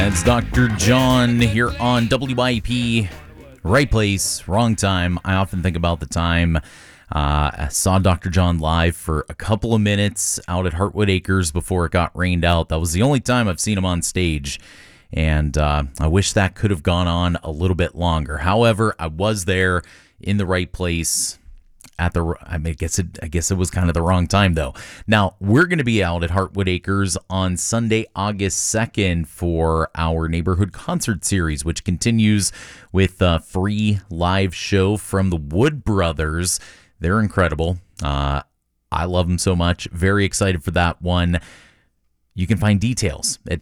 It's Dr. John here on WIP. Right place, wrong time. I often think about the time. I saw Dr. John live for a couple of minutes out at Heartwood Acres before it got rained out. That was the only time I've seen him on stage. And I wish that could have gone on a little bit longer. However, I was there in the right place. I guess it was kind of the wrong time, though. Now, we're going to be out at Heartwood Acres on Sunday, August 2nd for our neighborhood concert series, which continues with a free live show from the Wood Brothers. They're incredible. I love them so much. Very excited for that one. You can find details at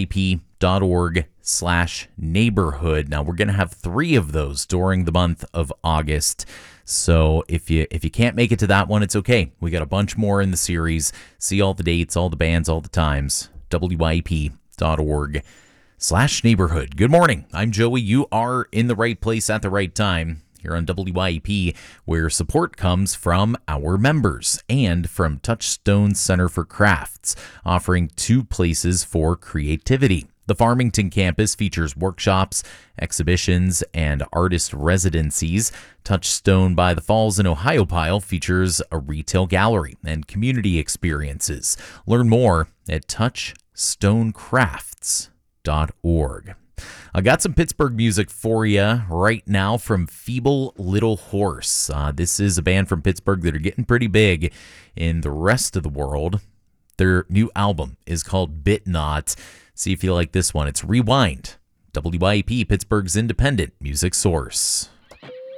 WIP.org/neighborhood. Now, we're going to have 3 of those during the month of August. So if you can't make it to that one, it's okay. We got a bunch more in the series. See all the dates, all the bands, all the times. WIP.org/neighborhood. Good morning. I'm Joey. You are in the right place at the right time here on WIP, where support comes from our members and from Touchstone Center for Crafts, offering 2 places for creativity. The Farmington campus features workshops, exhibitions, and artist residencies. Touchstone by the Falls in Ohiopyle features a retail gallery and community experiences. Learn more at touchstonecrafts.org. I got some Pittsburgh music for you right now from Feeble Little Horse. This is a band from Pittsburgh that are getting pretty big in the rest of the world. Their new album is called Bit Not. See if you like this one. It's Rewind. WIP, Pittsburgh's independent music source.